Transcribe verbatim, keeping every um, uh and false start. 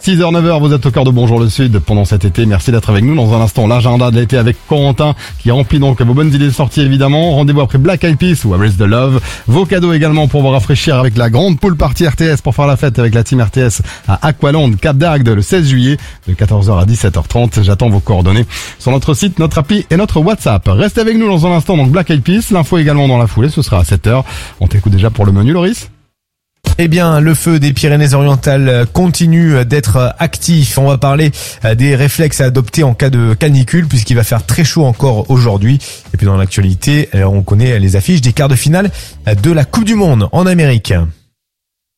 six heures neuf heures, vous êtes au cœur de Bonjour le Sud pendant cet été. Merci d'être avec nous. Dans un instant, l'agenda de l'été avec Corentin qui remplit donc vos bonnes idées de sortie évidemment. Rendez-vous après Black Eyed Peas ou Where is the Love. Vos cadeaux également pour vous rafraîchir avec la grande pool party R T S pour faire la fête avec la team R T S à Aqualand, Cap d'Agde le seize juillet de quatorze heures à dix-sept heures trente. J'attends vos coordonnées sur notre site, notre appli et notre WhatsApp. Restez avec nous dans un instant donc Black Eyed Peas. L'info également dans la foulée, ce sera à sept heures. On t'écoute déjà pour le menu, Loris? Eh bien, le feu des Pyrénées-Orientales continue d'être actif. On va parler des réflexes à adopter en cas de canicule, puisqu'il va faire très chaud encore aujourd'hui. Et puis dans l'actualité, on connaît les affiches des quarts de finale de la Coupe du Monde en Amérique.